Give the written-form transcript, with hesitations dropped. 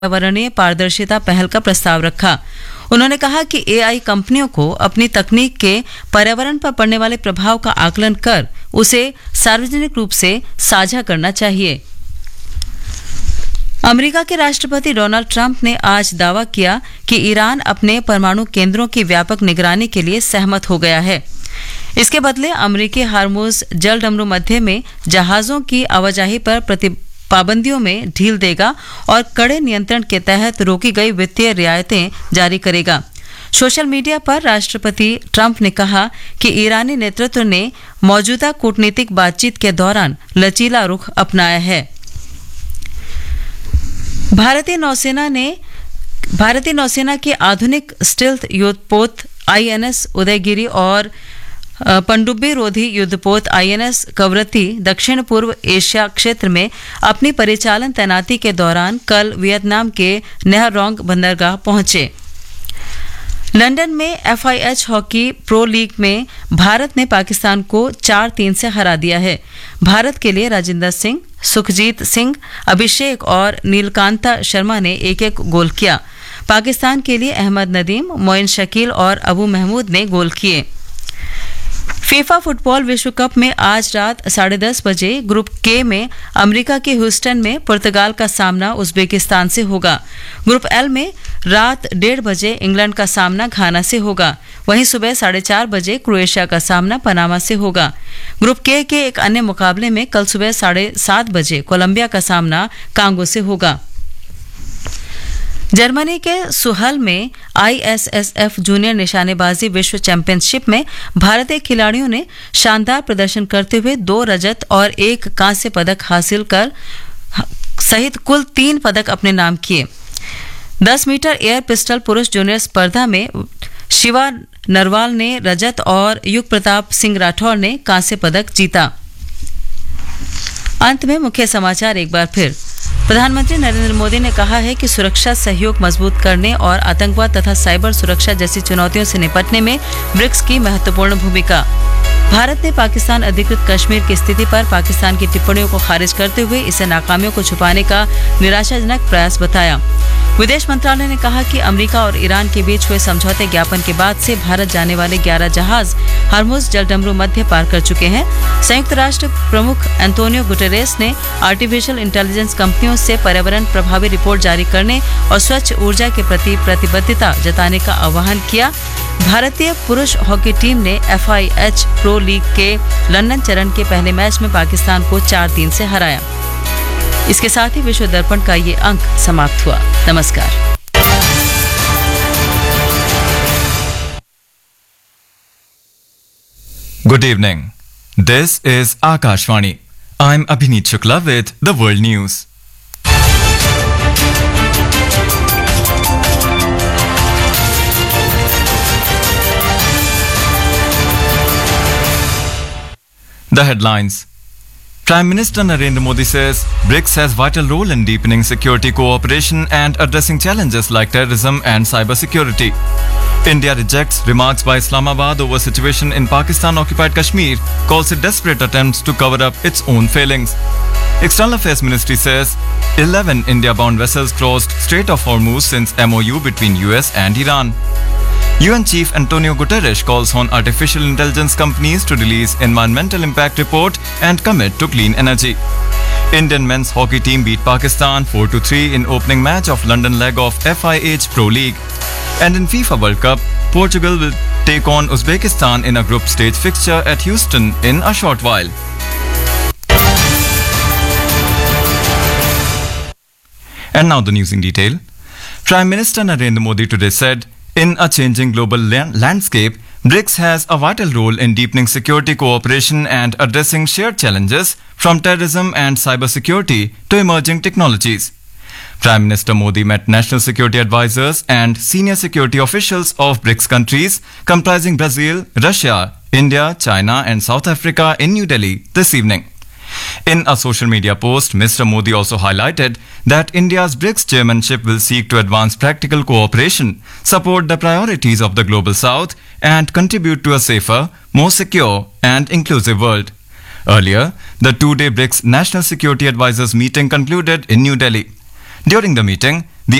पर्यावरणीय पारदर्शिता पहल का प्रस्ताव रखा। उन्होंने कहा कि एआई कंपनियों को अपनी तकनीक के पर्यावरण पर पड़ने वाले प्रभाव का आकलन कर उसे सार्वजनिक रूप से साझा करना चाहिए। अमेरिका के राष्ट्रपति डोनाल्ड ट्रंप ने आज दावा किया कि ईरान अपने परमाणु केंद्रों की व्यापक निगरानी के लिए सहमत हो गया है। इसके बदले अमेरिकी हार्मुज जलडमरू मध्य में जहाजों की आवाजाही पर पाबंदियों में ढील देगा और कड़े नियंत्रण के तहत रोकी गई वित्तीय रियायतें जारी करेगा। सोशल मीडिया पर राष्ट्रपति ट्रंप ने कहा कि ईरानी नेतृत्व ने मौजूदा कूटनीतिक बातचीत के दौरान लचीला रुख अपनाया है। भारतीय नौसेना के आधुनिक स्टील्थ युद्धपोत आईएनएस उदयगिरी और पनडुब्बी रोधी युद्धपोत आईएनएस कवरत्ती दक्षिण पूर्व एशिया क्षेत्र में अपनी परिचालन तैनाती के दौरान कल वियतनाम के नेह रोंग बंदरगाह पहुंचे। लंदन में FIH हॉकी प्रो लीग में भारत ने पाकिस्तान को 4-3 से हरा दिया है। भारत के लिए राजिंदर सिंह, सुखजीत सिंह, अभिषेक और नीलकांता शर्मा ने एक-एक गोल किया। पाकिस्तान के लिए अहमद नदीम, मोइन शकील और अबू महमूद ने गोल किए। फीफा फुटबॉल विश्व कप में आज रात 10:30 बजे ग्रुप के में अमेरिका के ह्यूस्टन में पुर्तगाल का सामना उज्बेकिस्तान से होगा। ग्रुप एल में रात 1:30 बजे इंग्लैंड का सामना घाना से होगा। वहीं सुबह 4:30 बजे क्रोएशिया का सामना पनामा से होगा। ग्रुप के एक अन्य मुकाबले में कल सुबह 7:30 बजे कोलंबिया का सामना कांगो से होगा। जर्मनी के सुहल में ISSF जूनियर निशानेबाजी विश्व चैंपियनशिप में भारतीय खिलाड़ियों ने शानदार प्रदर्शन करते हुए 2 रजत और 1 कांस्य पदक हासिल कर सहित कुल 3 पदक अपने नाम किए। 10 मीटर एयर पिस्टल पुरुष जूनियर स्पर्धा में शिवा नरवाल ने रजत और युग प्रताप सिंह राठौर ने कांस्य पदक जीता। अंत में मुख्य समाचार एक बार फिर। प्रधानमंत्री नरेंद्र मोदी ने कहा है कि सुरक्षा सहयोग मजबूत करने और आतंकवाद तथा साइबर सुरक्षा जैसी चुनौतियों से निपटने में ब्रिक्स की महत्वपूर्ण भूमिका। भारत ने पाकिस्तान अधिकृत कश्मीर की स्थिति पर पाकिस्तान की टिप्पणियों को खारिज करते हुए इसे नाकामियों को छुपाने का निराशाजनक प्रयास बताया। विदेश मंत्रालय ने कहा कि अमेरिका और ईरान के बीच हुए समझौते ज्ञापन के बाद से भारत जाने वाले 11 जहाज हर्मुज जलडमरू मध्य पार कर चुके हैं। संयुक्त राष्ट्र प्रमुख एंटोनियो गुटेरेस ने आर्टिफिशियल इंटेलिजेंस कंपनियों से पर्यावरण प्रभावी रिपोर्ट जारी करने और स्वच्छ ऊर्जा के प्रति प्रतिबद्धता जताने का आह्वान किया। भारतीय पुरुष हॉकी टीम ने FIH प्रो लीग के लंदन चरण के पहले मैच में पाकिस्तान को 4-3 से हराया। इसके साथ ही विश्व दर्पण का ये अंक समाप्त हुआ। नमस्कार। Good evening. This is Akashvani. I'm Abhineet Shukla with the World News. The headlines. Prime Minister Narendra Modi says BRICS has vital role in deepening security cooperation and addressing challenges like terrorism and cybersecurity. India rejects remarks by Islamabad over situation in Pakistan-occupied Kashmir, calls it desperate attempts to cover up its own failings. External Affairs Ministry says 11 India-bound vessels crossed Strait of Hormuz since MOU between US and Iran. UN Chief Antonio Guterres calls on artificial intelligence companies to release environmental impact report and commit to clean energy. Indian men's hockey team beat Pakistan 4-3 in opening match of London leg of FIH Pro League. And in FIFA World Cup, Portugal will take on Uzbekistan in a group stage fixture at Houston in a short while. And now the news in detail. Prime Minister Narendra Modi today said, in a changing global landscape, BRICS has a vital role in deepening security cooperation and addressing shared challenges from terrorism and cybersecurity to emerging technologies. Prime Minister Modi met national security advisors and senior security officials of BRICS countries comprising Brazil, Russia, India, China and South Africa in New Delhi this evening. In a social media post, Mr. Modi also highlighted that India's BRICS chairmanship will seek to advance practical cooperation, support the priorities of the Global South, and contribute to a safer, more secure, and inclusive world. Earlier, the two-day BRICS National Security Advisors meeting concluded in New Delhi. During the meeting,